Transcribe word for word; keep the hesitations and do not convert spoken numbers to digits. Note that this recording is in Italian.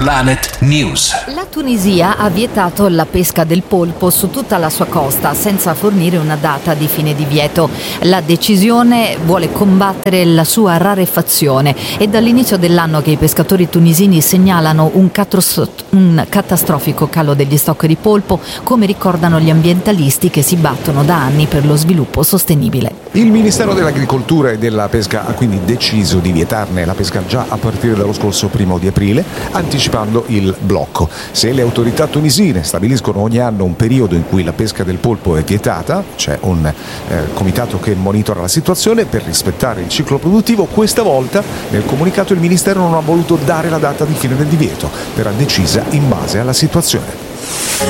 Planet News. La Tunisia ha vietato la pesca del polpo su tutta la sua costa senza fornire una data di fine divieto. La decisione vuole combattere la sua rarefazione. È dall'inizio dell'anno che i pescatori tunisini segnalano un, catros- un catastrofico calo degli stock di polpo, come ricordano gli ambientalisti che si battono da anni per lo sviluppo sostenibile. Il Ministero dell'Agricoltura e della Pesca ha quindi deciso di vietarne la pesca già a partire dallo scorso primo di aprile, anticipando il blocco. Se le autorità tunisine stabiliscono ogni anno un periodo in cui la pesca del polpo è vietata, c'è un eh, comitato che monitora la situazione per rispettare il ciclo produttivo. Questa volta nel comunicato il Ministero non ha voluto dare la data di fine del divieto, verrà decisa in base alla situazione.